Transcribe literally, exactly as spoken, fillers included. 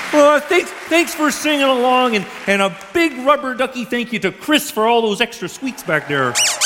Uh, thanks, thanks for singing along, and, and a big rubber ducky thank you to Chris for all those extra sweets back there.